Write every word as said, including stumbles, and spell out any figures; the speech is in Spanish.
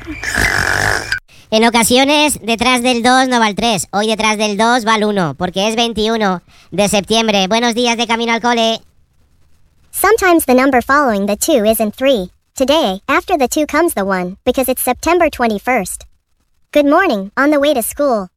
En ocasiones, detrás del dos no va el tres. Hoy detrás del dos va el uno, porque es veintiuno de septiembre. Buenos días de camino al cole. Sometimes the number following the two isn't three. Today, after the two comes the one, because it's September twenty-first. Good morning, on the way to school.